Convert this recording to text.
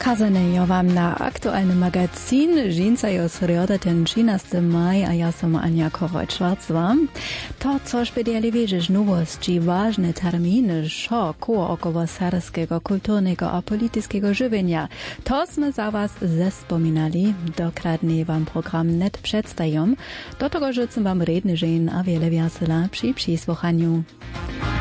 Kazanejo wam na aktualny magazin. Žinca je sreda ten 13. maj, a ja som Ania Koroj-Schwarzwa. To, což bedeli wieżysz nowości, ważne terminy, szo koło około serbskiego kulturnego a politycznego żywienia. To sme za was zespominali. Dokładnie wam program net przedstawiam. Do tego rzucam wam redny żeń a wiele wiasela przy przysłuchaniu.